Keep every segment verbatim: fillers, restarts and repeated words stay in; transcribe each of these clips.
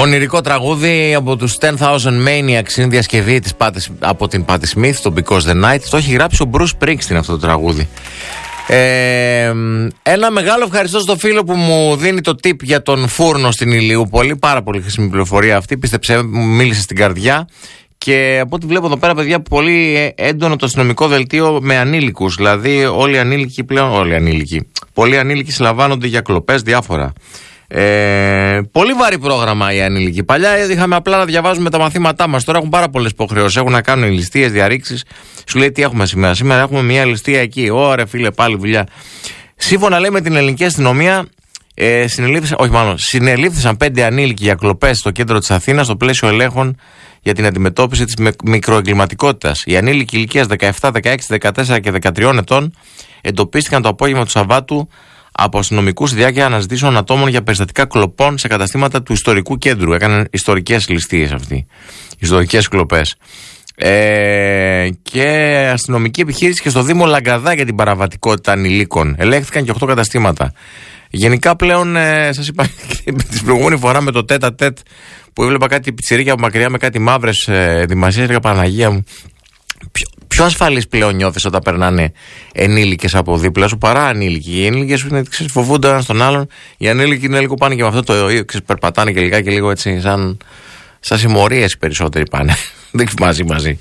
Ονειρικό τραγούδι από τους ten thousand Maniacs, είναι διασκευή της Patti, από την Patti Smith, το Because the Night. Το έχει γράψει ο Bruce Springsteen αυτό το τραγούδι. Ε, ένα μεγάλο ευχαριστώ στο φίλο που μου δίνει το tip για τον φούρνο στην Ηλιούπολη. Πάρα πολύ χρήσιμη πληροφορία αυτή. Πίστεψε, μου μίλησε στην καρδιά. Και από ό,τι βλέπω εδώ πέρα, παιδιά, πολύ έντονο το αστυνομικό δελτίο με ανήλικους. Δηλαδή, όλοι οι ανήλικοι πλέον. Όλοι οι ανήλικοι. Πολλοί ανήλικοι συλλαμβάνονται για κλοπές, διάφορα. Ε, πολύ βαρύ πρόγραμμα οι ανήλικοι. Παλιά είχαμε απλά να διαβάζουμε τα μαθήματά μας. Τώρα έχουν πάρα πολλές υποχρεώσεις. Έχουν να κάνουν ληστείες, διαρρήξεις. Σου λέει τι έχουμε σήμερα. Σήμερα έχουμε μια ληστεία εκεί. Ωραία, φίλε, πάλι δουλειά. Σύμφωνα, λέει, με την ελληνική αστυνομία, ε, συνελήφθησαν, όχι μάλλον, συνελήφθησαν πέντε ανήλικοι για κλοπές στο κέντρο της Αθήνας στο πλαίσιο ελέγχων για την αντιμετώπιση της μικροεγκληματικότητας. Οι ανήλικοι ηλικίας δεκαεπτά, δεκαέξι, δεκατέσσερα και δεκατρία ετών εντοπίστηκαν το απόγευμα του Σαββάτου από αστυνομικούς στη διάρκεια αναζητήσεων ατόμων για περιστατικά κλοπών σε καταστήματα του ιστορικού κέντρου. Έκαναν ιστορικές ληστείες αυτοί. Ιστορικές κλοπές. Ε, και αστυνομική επιχείρηση και στο Δήμο Λαγκαδά για την παραβατικότητα ανηλίκων. Ελέγχθηκαν και οκτώ καταστήματα. Γενικά πλέον, ε, σας είπα την προηγούμενη φορά με το τέτα τέτ που έβλεπα κάτι πιτσιρίκια από μακριά με κάτι μαύρες ε, δημασίες, έλεγα Παναγία μου. Πιο, πιο ασφαλής πλέον νιώθεις όταν περνάνε ενήλικες από δίπλα σου παρά ανήλικοι. Οι ενήλικες φοβούνται έναν στον άλλον. Οι ανήλικοι είναι λίγο πάνε και με αυτό το ξέρεις, περπατάνε και λιγάκι λίγο έτσι σαν, σαν συμμορίες οι περισσότεροι πάνε. Δεν μαζί μαζί.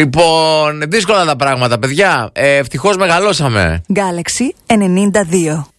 Λοιπόν, δύσκολα τα πράγματα, παιδιά. Ε, ευτυχώς μεγαλώσαμε. Galaxy ενενήντα δύο.